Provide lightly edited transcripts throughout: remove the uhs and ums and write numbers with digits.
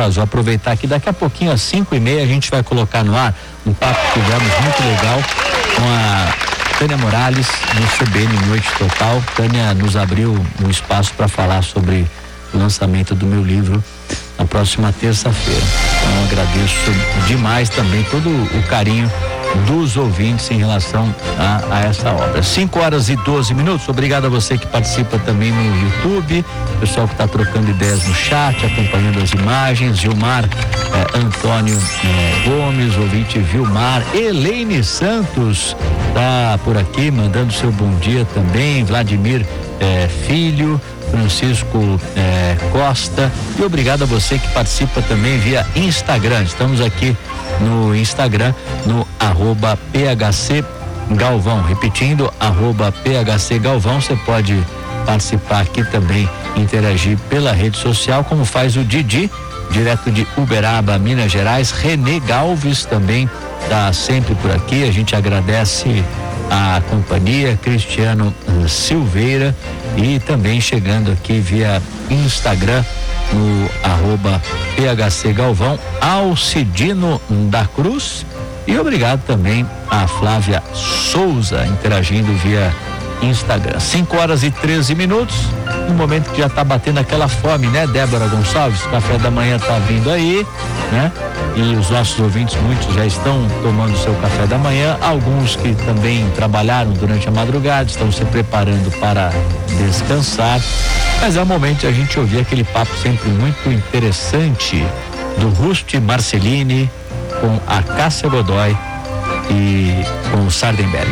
horas. Vou aproveitar aqui, daqui a pouquinho às 5:30 a gente vai colocar no ar um papo que tivemos muito legal com a Tânia Morales no CBN Noite Total. Tânia nos abriu um espaço para falar sobre o lançamento do meu livro na próxima terça-feira. Então eu agradeço demais também todo o carinho dos ouvintes em relação a essa obra. 5:12. Obrigado a você que participa também no YouTube, pessoal que está trocando ideias no chat, acompanhando as imagens. Gilmar Antônio Gomes, ouvinte Vilmar. Elaine Santos tá por aqui mandando seu bom dia também. Vladimir Filho, Francisco Costa, e obrigado a você que participa também via Instagram. Estamos aqui no Instagram, no @PHC Galvão, repetindo, @PHC Galvão. Você pode participar aqui também, interagir pela rede social, como faz o Didi, direto de Uberaba, Minas Gerais. Renê Galves também está sempre por aqui, a gente agradece a companhia. Cristiano Silveira, e também chegando aqui via Instagram no @PHC Galvão, Alcidino da Cruz, e obrigado também a Flávia Souza interagindo via Instagram. 5:13, no momento que já tá batendo aquela fome, né, Débora Gonçalves? O café da manhã tá vindo aí, né? E os nossos ouvintes, muitos já estão tomando seu café da manhã, alguns que também trabalharam durante a madrugada, estão se preparando para descansar, mas é o momento de a gente ouvir aquele papo sempre muito interessante do Rusty Marcellini com a Cássia Godoy e com o Sardenberg.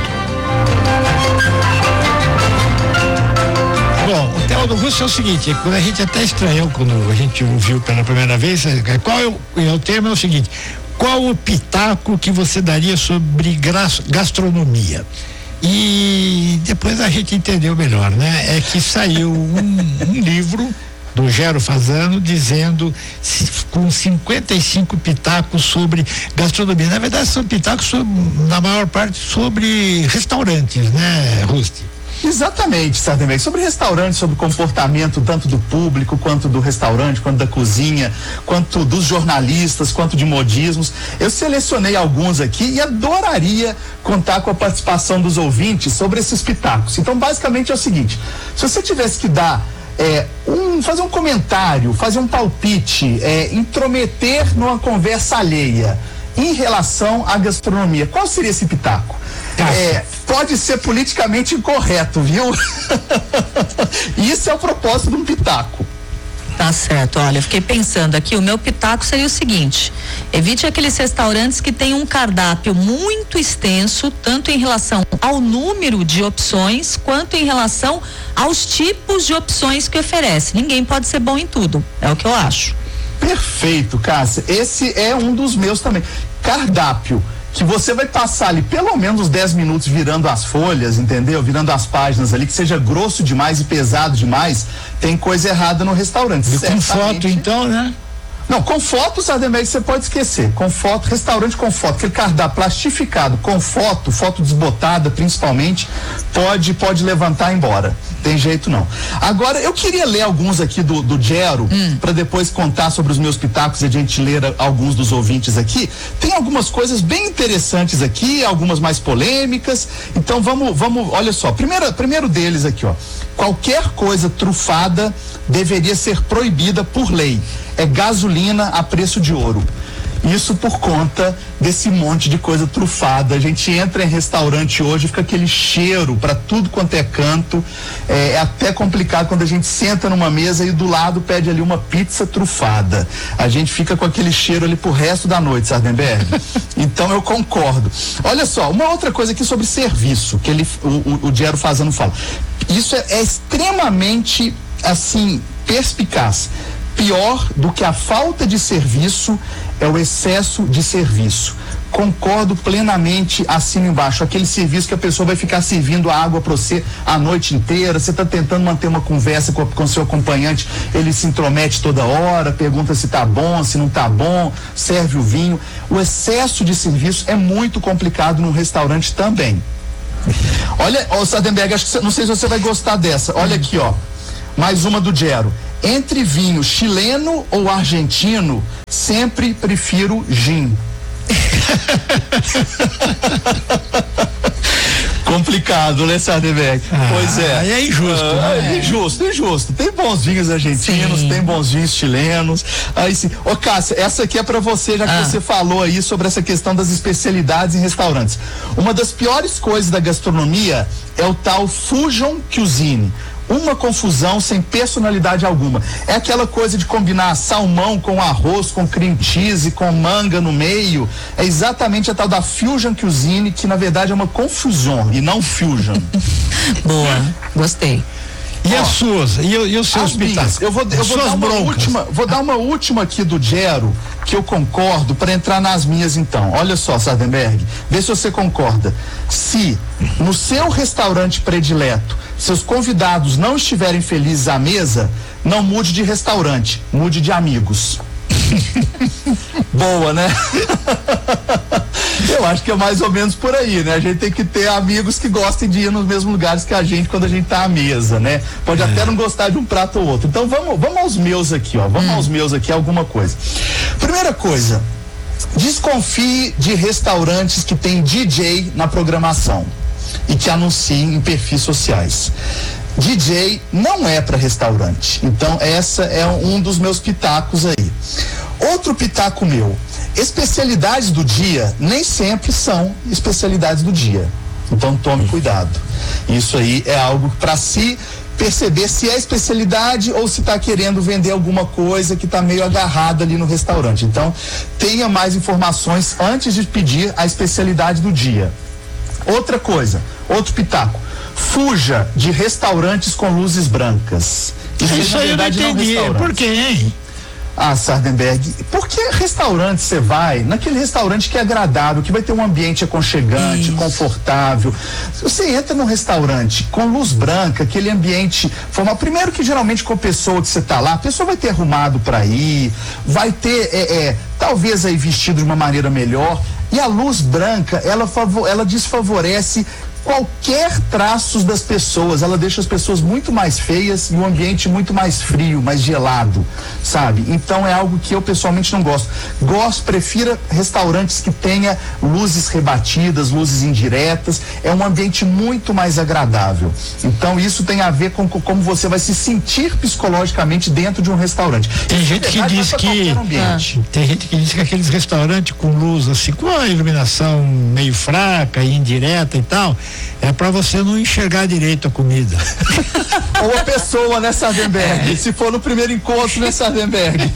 Bom, o tema do Russo é o seguinte, quando a gente até estranhou quando a gente ouviu pela primeira vez, o tema é o seguinte: qual o pitaco que você daria sobre gastronomia? E depois a gente entendeu melhor, né? É que saiu um livro do Gero Fasano dizendo com 55 pitacos sobre gastronomia. Na verdade são pitacos na maior parte sobre restaurantes, né, Rusty? Exatamente, Sardenberg. Sobre restaurante, sobre comportamento tanto do público, quanto do restaurante, quanto da cozinha, quanto dos jornalistas, quanto de modismos. Eu selecionei alguns aqui e adoraria contar com a participação dos ouvintes sobre esses pitacos. Então, basicamente é o seguinte: se você tivesse que dar fazer um comentário, fazer um palpite, intrometer numa conversa alheia em relação à gastronomia, qual seria esse pitaco? Pode ser politicamente incorreto, viu? Isso é o propósito de um pitaco. Tá certo, olha, eu fiquei pensando aqui, o meu pitaco seria o seguinte: evite aqueles restaurantes que têm um cardápio muito extenso, tanto em relação ao número de opções, quanto em relação aos tipos de opções que oferece. Ninguém pode ser bom em tudo, é o que eu acho. Perfeito, Cássia. Esse é um dos meus também. Cardápio, que você vai passar ali pelo menos 10 minutos virando as folhas, entendeu? Virando as páginas ali, que seja grosso demais e pesado demais, tem coisa errada no restaurante. E com foto então, né? Não, com foto, Sardenberg, você pode esquecer. Com foto, restaurante com foto, aquele cardápio plastificado com foto desbotada principalmente, pode levantar e ir embora. Tem jeito não. Agora, eu queria ler alguns aqui do Gero, para depois contar sobre os meus pitacos e a gente ler alguns dos ouvintes aqui. Tem algumas coisas bem interessantes aqui, algumas mais polêmicas. Então vamos, olha só. Primeiro deles aqui, ó. Qualquer coisa trufada deveria ser proibida por lei. É gasolina a preço de ouro. Isso por conta desse monte de coisa trufada. A gente entra em restaurante hoje, fica aquele cheiro para tudo quanto é canto. É até complicado quando a gente senta numa mesa e do lado pede ali uma pizza trufada. A gente fica com aquele cheiro ali pro resto da noite, Sardenberg. Então eu concordo. Olha só, uma outra coisa aqui sobre serviço, que o Gero Fasano fala. Isso é extremamente, assim, perspicaz. Pior do que a falta de serviço é o excesso de serviço. Concordo plenamente, assino embaixo. Aquele serviço que a pessoa vai ficar servindo a água para você a noite inteira, você está tentando manter uma conversa com seu acompanhante, ele se intromete toda hora, pergunta se tá bom, se não tá bom, serve o vinho. O excesso de serviço é muito complicado num restaurante também. Olha, Sardenberg, não sei se você vai gostar dessa. Olha aqui, ó. Mais uma do Gero. Entre vinho chileno ou argentino, sempre prefiro gin. Complicado, né, Sardenberg? Pois é. É injusto. Injusto. Tem bons vinhos argentinos, tem bons vinhos chilenos. Aí sim. Ô, Cássia, essa aqui é pra você, já que você falou aí sobre essa questão das especialidades em restaurantes. Uma das piores coisas da gastronomia é o tal Fusion Cuisine. Uma confusão sem personalidade alguma. É aquela coisa de combinar salmão com arroz, com cream cheese, com manga no meio. É exatamente a tal da Fusion Cuisine, que na verdade é uma confusão e não fusion. Boa, gostei. E as suas? E os seus pitacos? Eu vou dar uma última aqui do Gero, que eu concordo, para entrar nas minhas então. Olha só, Sardenberg, vê se você concorda. Se no seu restaurante predileto seus convidados não estiverem felizes à mesa, não mude de restaurante, mude de amigos. Boa, né? Eu acho que é mais ou menos por aí, né? A gente tem que ter amigos que gostem de ir nos mesmos lugares que a gente quando a gente tá à mesa, né? Pode até não gostar de um prato ou outro. Então vamos aos meus aqui, ó. Vamos aos meus aqui, alguma coisa. Primeira coisa, desconfie de restaurantes que tem DJ na programação e que anunciem em perfis sociais. DJ não é para restaurante. Então essa é um dos meus pitacos aí. Outro pitaco meu: especialidades do dia nem sempre são especialidades do dia. Então tome cuidado. Isso aí é algo para se perceber se é especialidade ou se está querendo vender alguma coisa que está meio agarrada ali no restaurante. Então tenha mais informações antes de pedir a especialidade do dia. Outra coisa, outro pitaco: fuja de restaurantes com luzes brancas. Isso aí eu não entendi. Por quê, hein? Sardenberg, por que restaurante você vai? Naquele restaurante que é agradável, que vai ter um ambiente aconchegante, confortável. Se você entra num restaurante com luz branca, aquele ambiente formal, primeiro que geralmente com a pessoa que você tá lá, a pessoa vai ter arrumado para ir, vai ter talvez aí vestido de uma maneira melhor, e a luz branca, ela desfavorece qualquer traços das pessoas, ela deixa as pessoas muito mais feias e o ambiente muito mais frio, mais gelado, sabe? Então é algo que eu pessoalmente não gosto. Prefira restaurantes que tenha luzes rebatidas, luzes indiretas, é um ambiente muito mais agradável. Então isso tem a ver com como você vai se sentir psicologicamente dentro de um restaurante. Tem gente que diz que aqueles restaurantes com luz assim, com a iluminação meio fraca e indireta e tal, é pra você não enxergar direito a comida. Ou a pessoa, né, Sardenberg? Se for no primeiro encontro, né, Sardenberg?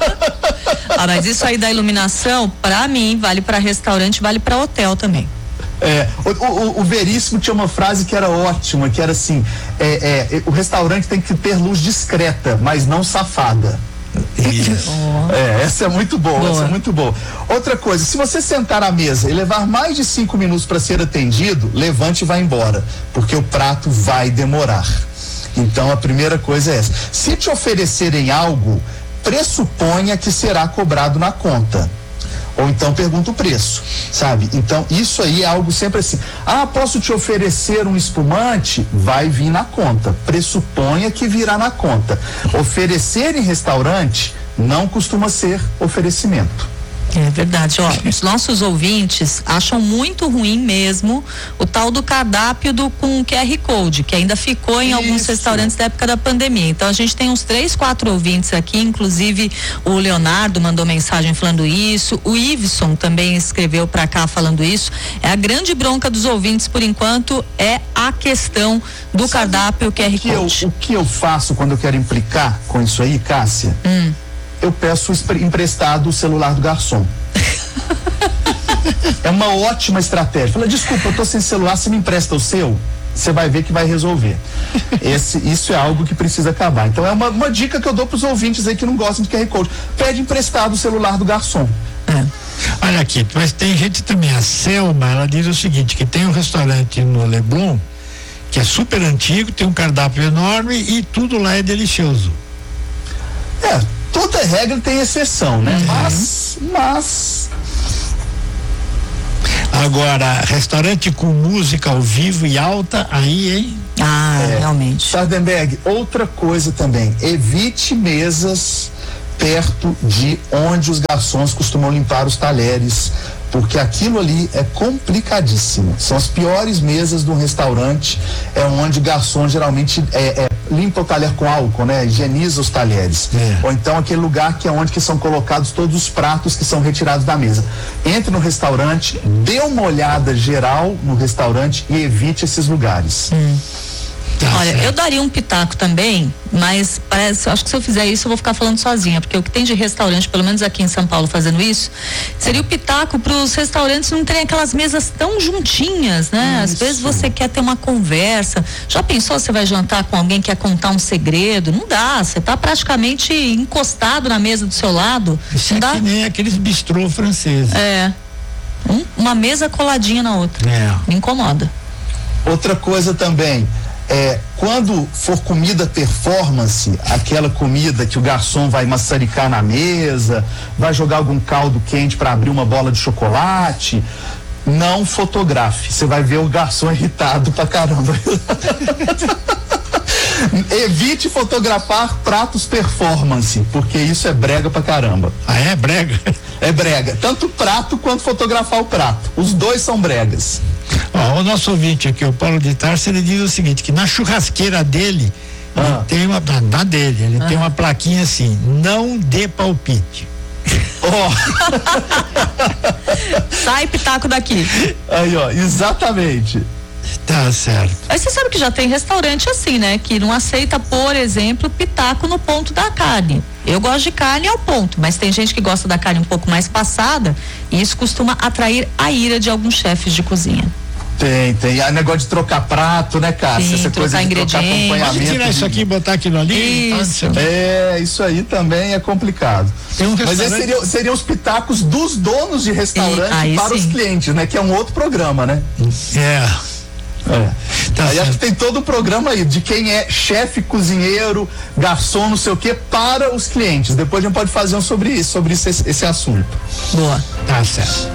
Mas isso aí da iluminação, pra mim, vale pra restaurante, vale pra hotel também. O Veríssimo tinha uma frase que era ótima, que era assim: o restaurante tem que ter luz discreta, mas não safada. Essa é muito boa, essa é muito boa. Outra coisa, se você sentar à mesa e levar mais de 5 minutos para ser atendido, levante e vá embora, porque o prato vai demorar. Então a primeira coisa é essa: se te oferecerem algo, pressuponha que será cobrado na conta. Ou então pergunta o preço, sabe? Então isso aí é algo sempre assim: posso te oferecer um espumante? Vai vir na conta. Pressuponha que virá na conta. Oferecer em restaurante não costuma ser oferecimento. É verdade, os nossos ouvintes acham muito ruim mesmo o tal do cardápio com QR Code, que ainda ficou em alguns restaurantes da época da pandemia. Então a gente tem uns 3, 4 ouvintes aqui, inclusive o Leonardo mandou mensagem falando isso, o Iveson também escreveu pra cá falando isso. É a grande bronca dos ouvintes por enquanto é a questão do cardápio QR Code. O que eu faço quando eu quero implicar com isso aí, Cássia? Eu peço emprestado o celular do garçom. É uma ótima estratégia. Fala: desculpa, eu tô sem celular, você me empresta o seu? Você vai ver que vai resolver. Isso é algo que precisa acabar. Então é uma dica que eu dou pros ouvintes aí que não gostam de QR Code: pede emprestado o celular do garçom. Olha aqui, mas tem gente também, a Selma, ela diz o seguinte, que tem um restaurante no Leblon que é super antigo, tem um cardápio enorme e tudo lá é delicioso. Toda regra tem exceção, né? Mas agora, restaurante com música ao vivo e alta, aí, hein? Realmente. Sardenberg, outra coisa também, evite mesas perto de onde os garçons costumam limpar os talheres, porque aquilo ali é complicadíssimo. São as piores mesas de um restaurante, é onde o garçom geralmente limpa o talher com álcool, né? Higieniza os talheres. Ou então aquele lugar que é onde que são colocados todos os pratos que são retirados da mesa. Entre no restaurante, dê uma olhada geral no restaurante e evite esses lugares. Olha, eu daria um pitaco também, mas acho que se eu fizer isso eu vou ficar falando sozinha, porque o que tem de restaurante, pelo menos aqui em São Paulo fazendo isso, seria o pitaco para os restaurantes não terem aquelas mesas tão juntinhas, né? Às vezes você quer ter uma conversa, já pensou, você vai jantar com alguém que quer contar um segredo? Não dá, você tá praticamente encostado na mesa do seu lado. Isso não é dá? Que nem aqueles bistrô franceses. Uma mesa coladinha na outra. Me incomoda. Outra coisa também, quando for comida performance, aquela comida que o garçom vai maçaricar na mesa, vai jogar algum caldo quente para abrir uma bola de chocolate, não fotografe, você vai ver o garçom irritado pra caramba. Evite fotografar pratos performance, porque isso é brega pra caramba. É brega? É brega, tanto prato quanto fotografar o prato, os dois são bregas. O nosso ouvinte aqui, o Paulo de Tarso, ele diz o seguinte, que na churrasqueira dele, tem uma plaquinha assim, não dê palpite. Sai pitaco daqui. Aí, exatamente. Tá certo. Mas você sabe que já tem restaurante assim, né? Que não aceita, por exemplo, pitaco no ponto da carne. Eu gosto de carne ao ponto, mas tem gente que gosta da carne um pouco mais passada e isso costuma atrair a ira de alguns chefes de cozinha. Tem. É negócio de trocar prato, né, Cássia? Essa coisa de trocar acompanhamento. Pode tirar isso aqui e botar aquilo ali? Isso aí também é complicado. Mas esses seriam os pitacos dos donos de restaurante para os clientes, né? Que é um outro programa, né? Aí acho que tem todo o programa aí de quem é chefe, cozinheiro, garçom, não sei o que, para os clientes. Depois a gente pode fazer sobre esse assunto. Boa. Tá certo.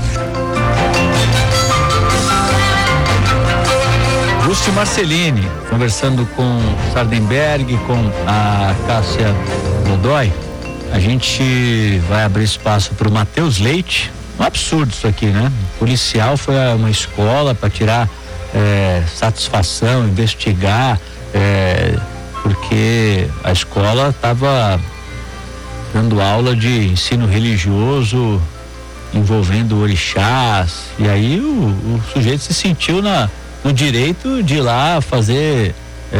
Rusti Marcelini, conversando com Sardenberg, com a Cássia Godoy, a gente vai abrir espaço para o Matheus Leite. Um absurdo isso aqui, né? O policial foi a uma escola para tirar satisfação, investigar, porque a escola estava dando aula de ensino religioso envolvendo orixás, e aí o sujeito se sentiu no direito de ir lá fazer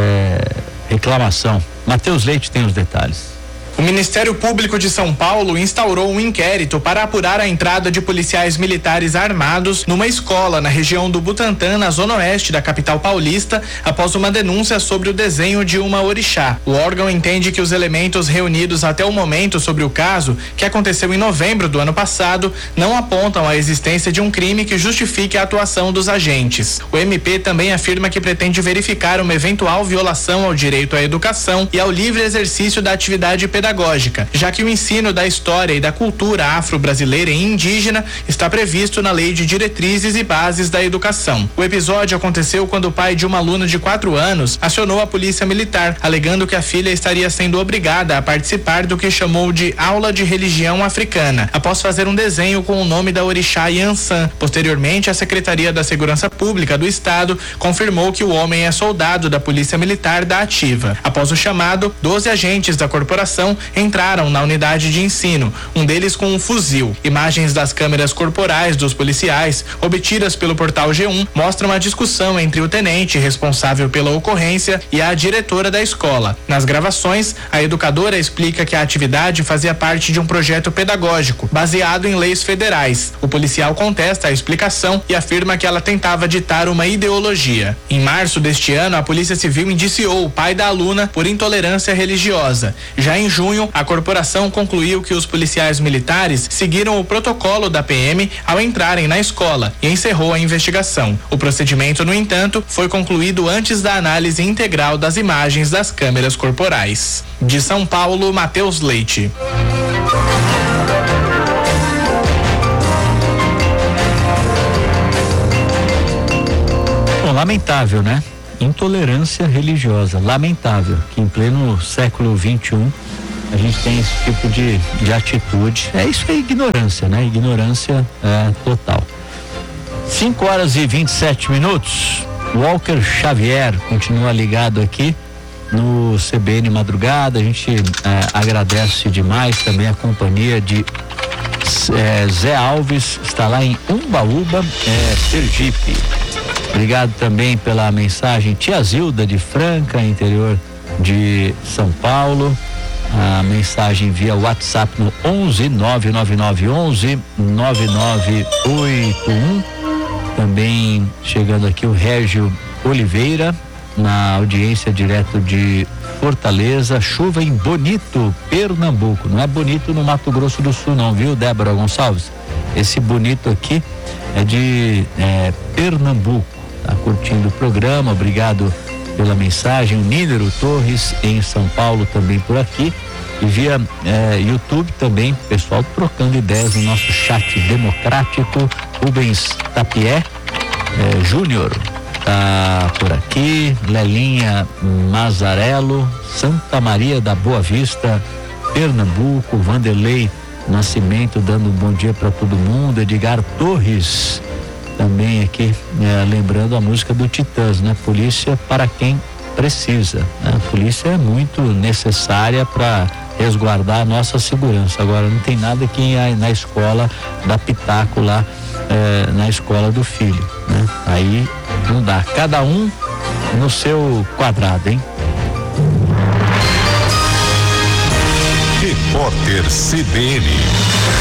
reclamação. Matheus Leite tem os detalhes. O Ministério Público de São Paulo instaurou um inquérito para apurar a entrada de policiais militares armados numa escola na região do Butantã, na zona oeste da capital paulista, após uma denúncia sobre o desenho de uma orixá. O órgão entende que os elementos reunidos até o momento sobre o caso, que aconteceu em novembro do ano passado, não apontam a existência de um crime que justifique a atuação dos agentes. O MP também afirma que pretende verificar uma eventual violação ao direito à educação e ao livre exercício da atividade pedagógica, já que o ensino da história e da cultura afro-brasileira e indígena está previsto na Lei de Diretrizes e Bases da Educação. O episódio aconteceu quando o pai de uma aluna de 4 anos acionou a polícia militar, alegando que a filha estaria sendo obrigada a participar do que chamou de aula de religião africana, após fazer um desenho com o nome da orixá Yansan. Posteriormente, a Secretaria da Segurança Pública do Estado confirmou que o homem é soldado da Polícia Militar da Ativa. Após o chamado, 12 agentes da corporação entraram na unidade de ensino, um deles com um fuzil. Imagens das câmeras corporais dos policiais, obtidas pelo portal G1, mostram a discussão entre o tenente responsável pela ocorrência e a diretora da escola. Nas gravações, a educadora explica que a atividade fazia parte de um projeto pedagógico, baseado em leis federais. O policial contesta a explicação e afirma que ela tentava ditar uma ideologia. Em março deste ano, a Polícia Civil indiciou o pai da aluna por intolerância religiosa. Já em junho, a corporação concluiu que os policiais militares seguiram o protocolo da PM ao entrarem na escola e encerrou a investigação. O procedimento, no entanto, foi concluído antes da análise integral das imagens das câmeras corporais. De São Paulo, Matheus Leite. Bom, lamentável, né? intolerância religiosa, lamentável, que em pleno século XXI a gente tem esse tipo de atitude. Isso é ignorância, né? Ignorância total. 5h27. Walker Xavier continua ligado aqui no CBN Madrugada. A gente agradece demais também a companhia de Zé Alves, está lá em Umbaúba, Sergipe. Obrigado também pela mensagem Tia Zilda de Franca, interior de São Paulo. A mensagem via WhatsApp no 11 99911 9981. Também chegando aqui o Régio Oliveira, na audiência direto de Fortaleza. Chuva em Bonito, Pernambuco. Não é Bonito no Mato Grosso do Sul não, viu, Débora Gonçalves? Esse Bonito aqui é de Pernambuco. Tá curtindo o programa, obrigado pela mensagem. O Nínero Torres em São Paulo também por aqui. E via YouTube também, pessoal trocando ideias no nosso chat democrático. Rubens Tapié Júnior tá por aqui. Lelinha Mazarello, Santa Maria da Boa Vista, Pernambuco. Vanderlei Nascimento dando um bom dia para todo mundo. Edgar Torres também aqui, lembrando a música do Titãs, né? Polícia para quem precisa, né? A polícia é muito necessária para resguardar a nossa segurança. Agora não tem nada que ir na escola dar pitaco lá na escola do filho, né? Aí não dá, cada um no seu quadrado, hein? Repórter CBN.